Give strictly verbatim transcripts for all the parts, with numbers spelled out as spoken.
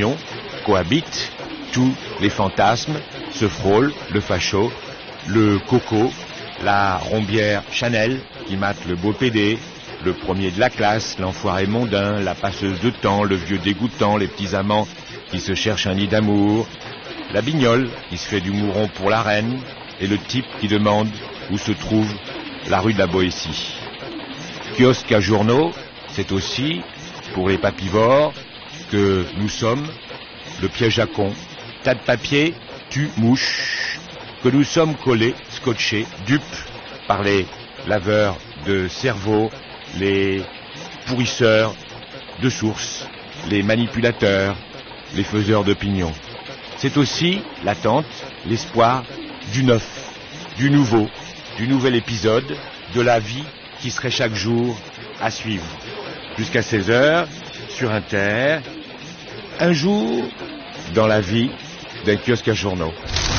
l'union cohabitent tous les fantasmes, se frôlent, le facho, le coco, la rombière Chanel qui mate le beau pédé, le premier de la classe, l'enfoiré mondain, la passeuse de temps, le vieux dégoûtant, les petits amants qui se cherchent un nid d'amour, la bignole qui se fait du mouron pour la reine et le type qui demande où se trouve la rue de la Boétie. Kiosque à journaux, c'est aussi, pour les papivores, que nous sommes le piège à con. Tas de papier, tue mouche, que nous sommes collés, scotchés, dupes par les laveurs de cerveau, les pourrisseurs de sources, les manipulateurs, les faiseurs d'opinion. C'est aussi l'attente, l'espoir du neuf, du nouveau, du nouvel épisode de la vie qui serait chaque jour à suivre. Jusqu'à seize heures, sur Inter, un jour dans la vie d'un kiosque à journaux.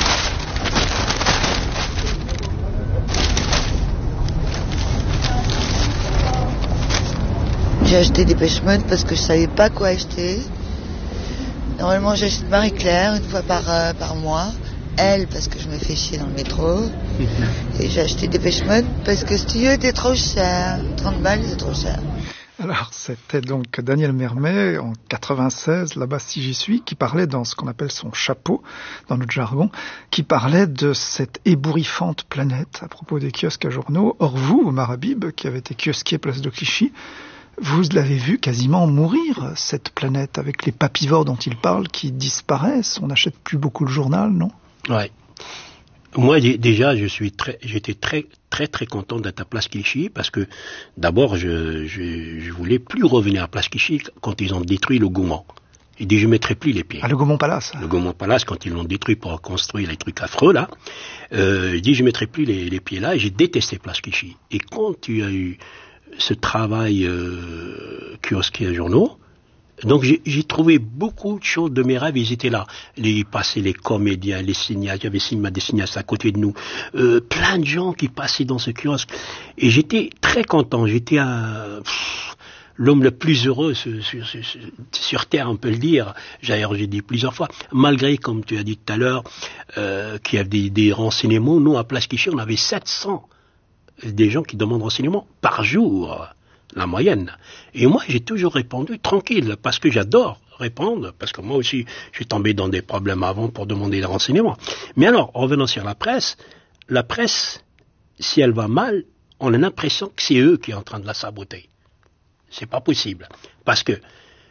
J'ai acheté des Dépêche-Mode parce que je savais pas quoi acheter. Normalement, j'achète Marie-Claire une fois par, euh, par mois. Elle, parce que je me fais chier dans le métro. Et j'ai acheté des Dépêche-Mode parce que Studio était trop cher. trente balles, c'est trop cher. Alors, c'était donc Daniel Mermet, en quatre-vingt-seize, là-bas si j'y suis, qui parlait dans ce qu'on appelle son chapeau, dans notre jargon, qui parlait de cette ébouriffante planète à propos des kiosques à journaux. Or vous, Omar Habib, qui avez été kiosquier place de Clichy, vous l'avez vu quasiment mourir, cette planète, avec les papivores dont il parle qui disparaissent. On n'achète plus beaucoup le journal, non ? Ouais. Moi, déjà, je suis très, j'étais très, très, très content d'être à Place Clichy parce que, d'abord, je, je, je voulais plus revenir à Place Clichy quand ils ont détruit le Gaumont. Il dit, je mettrai plus les pieds. Ah, le Gaumont Palace. Le Gaumont Palace, quand ils l'ont détruit pour construire les trucs affreux, là, euh, il dit, je mettrai plus les, les pieds là, et j'ai détesté Place Clichy. Et quand il y a eu ce travail, euh, kiosquier à journaux, donc j'ai, j'ai trouvé beaucoup de choses de mes rêves, ils étaient là. Les passaient les comédiens, les cinéastes, il y avait cinéma des cinéastes à côté de nous, euh, plein de gens qui passaient dans ce kiosque. Et j'étais très content, j'étais un, pff, l'homme le plus heureux sur, sur, sur, sur Terre, on peut le dire. D'ailleurs, j'ai dit plusieurs fois, malgré, comme tu as dit tout à l'heure, euh, qu'il y a des, des renseignements, nous à Place Clichy, on avait sept cents des gens qui demandent renseignements par jour. La moyenne. Et moi, j'ai toujours répondu tranquille, parce que j'adore répondre, parce que moi aussi, je suis tombé dans des problèmes avant pour demander des renseignements. Mais alors, revenons sur la presse, la presse, si elle va mal, on a l'impression que c'est eux qui sont en train de la saboter. C'est pas possible. Parce que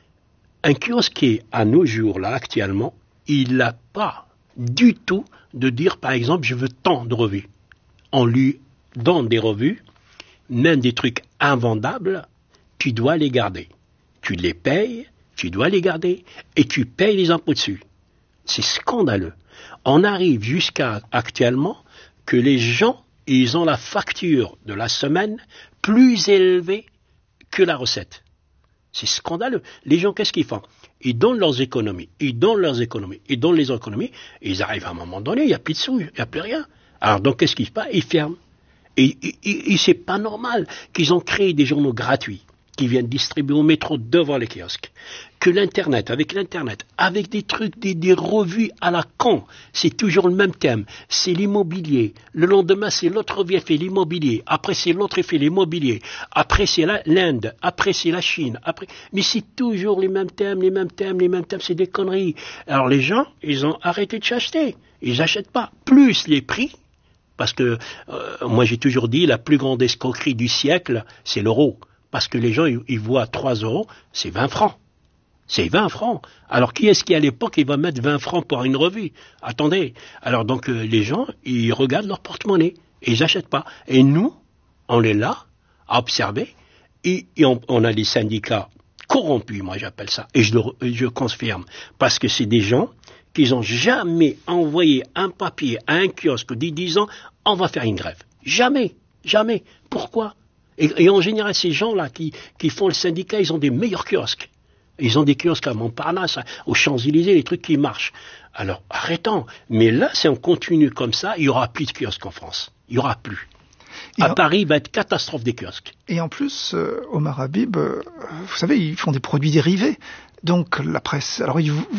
un kiosquier, à nos jours, là, actuellement, il n'a pas du tout de dire, par exemple, je veux tant de revues. On lui donne des revues, même des trucs invendables, tu dois les garder. Tu les payes, tu dois les garder, et tu payes les impôts dessus. C'est scandaleux. On arrive jusqu'à actuellement que les gens, ils ont la facture de la semaine plus élevée que la recette. C'est scandaleux. Les gens, qu'est-ce qu'ils font ? Ils donnent leurs économies, ils donnent leurs économies, ils donnent les économies, et ils arrivent à un moment donné, il n'y a plus de sous, il n'y a plus rien. Alors donc, qu'est-ce qu'ils font ? Ils ferment. Et, et, et c'est pas normal qu'ils ont créé des journaux gratuits qui viennent distribuer au métro devant les kiosques. Que l'Internet, avec l'Internet, avec des trucs, des, des revues à la con, c'est toujours le même thème. C'est l'immobilier. Le lendemain, c'est l'autre revue, elle fait l'immobilier. Après, c'est l'autre, elle fait l'immobilier. Après, c'est la, l'Inde. Après, c'est la Chine. Après, mais c'est toujours les mêmes thèmes, les mêmes thèmes, les mêmes thèmes. C'est des conneries. Alors, les gens, ils ont arrêté de s'acheter. Ils n'achètent pas. Plus les prix. Parce que, euh, moi j'ai toujours dit, la plus grande escroquerie du siècle, c'est l'euro. Parce que les gens, ils, ils voient trois euros, c'est vingt francs. C'est vingt francs. Alors qui est-ce qui à l'époque, il va mettre vingt francs pour une revue ? Attendez. Alors donc, euh, les gens, ils regardent leur porte-monnaie. Et ils n'achètent pas. Et nous, on est là, à observer. Et, et on, on a des syndicats corrompus, moi j'appelle ça. Et je, le, je confirme. Parce que c'est des gens qu'ils n'ont jamais envoyé un papier à un kiosque disant « on va faire une grève ». Jamais, jamais. Pourquoi ? et, et en général, ces gens-là qui, qui font le syndicat, ils ont des meilleurs kiosques. Ils ont des kiosques à Montparnasse, aux Champs-Élysées, des trucs qui marchent. Alors, arrêtons. Mais là, si on continue comme ça, il n'y aura plus de kiosques en France. Il n'y aura plus. Et à en... Paris, il va être catastrophe des kiosques. Et en plus, euh, Omar Habib, euh, vous savez, ils font des produits dérivés. Donc la presse, alors ils,